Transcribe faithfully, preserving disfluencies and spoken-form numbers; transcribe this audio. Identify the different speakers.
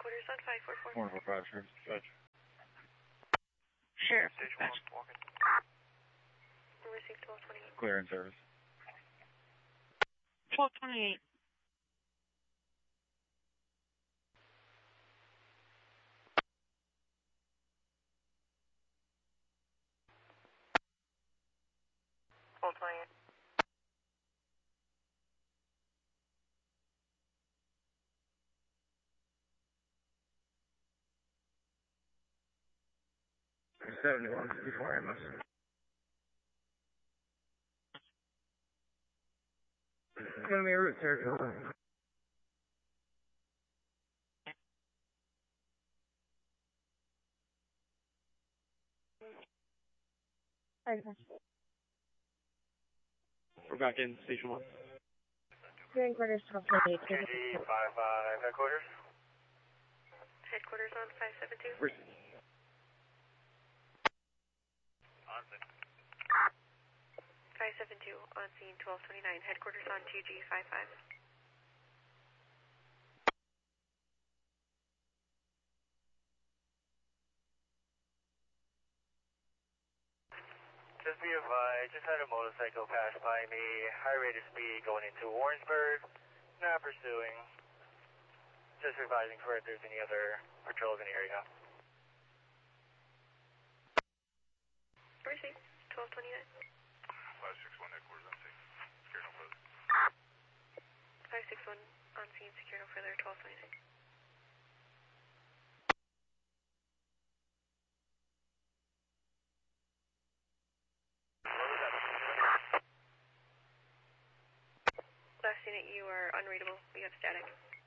Speaker 1: Headquarters on five four four.
Speaker 2: one four five, Sheriff's Dispatch.
Speaker 3: Sheriff's
Speaker 4: Stage
Speaker 3: Dispatch.
Speaker 4: one, walking.
Speaker 1: Received twelve twenty-eight.
Speaker 2: Clear in service.
Speaker 3: twelve twenty-eight.
Speaker 1: twelve twenty-eight.
Speaker 2: seventy-one before I must. Give me a route, sir. We're back in station one.
Speaker 3: Headquarters twelve twenty-eight.
Speaker 4: Q G five five, headquarters.
Speaker 1: Headquarters on five seven two.
Speaker 2: We're
Speaker 4: On six.
Speaker 1: five seven two on scene twelve twenty-nine. Headquarters on two G five five.
Speaker 4: Just be advised, just had a motorcycle pass by me, high rate of speed going into Warrensburg, not pursuing. Just advising for if there's any other patrols in the area.
Speaker 1: Received twelve twenty-nine.
Speaker 4: five six one headquarters on scene. Secure no further.
Speaker 1: five six one on scene, secure no further, twelve twenty-six. Last unit, you are unreadable. We have static.